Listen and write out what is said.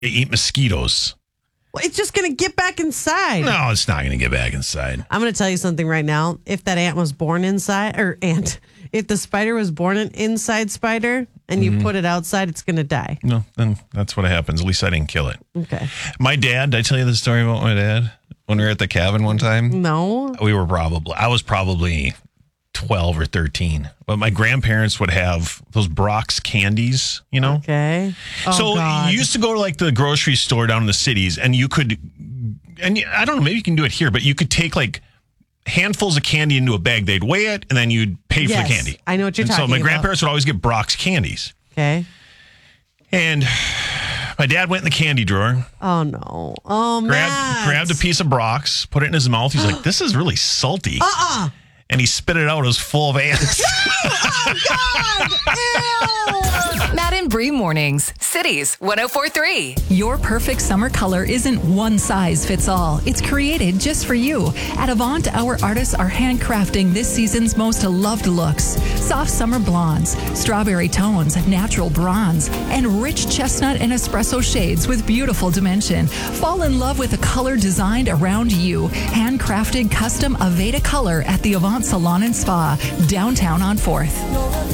eat mosquitoes. Well, it's just going to get back inside. No, it's not going to get back inside. I'm going to tell you something right now. If that ant was born inside, if the spider was born an inside spider and you put it outside, it's going to die. No, then that's what happens. At least I didn't kill it. Okay. My dad, did I tell you the story about my dad? When we were at the cabin one time? No. I was probably 12 or 13. But my grandparents would have those Brock's candies, you know? Okay. Oh, so God. you used to go to like the grocery store down in the cities and you could, and I don't know, maybe you can do it here, but you could take like handfuls of candy into a bag. They'd weigh it and then you'd pay for the candy. I know what you're talking about. So my about. grandparents would always get Brock's candies. Okay. And my dad went in the candy drawer. Oh, no. Oh, man. Grabbed a piece of Brock's, put it in his mouth. He's like, this is really salty. And he spit it out. It was full of ants. Oh, God. Ew. Matt and Bree Mornings, Cities 104.3. Your perfect summer color isn't one size fits all. It's created just for you. At Avant, our artists are handcrafting this season's most loved looks. Soft summer blondes, strawberry tones, natural bronze, and rich chestnut and espresso shades with beautiful dimension. Fall in love with a color designed around you. Handcrafted custom Aveda color at the Avant Salon and Spa, downtown on 4th.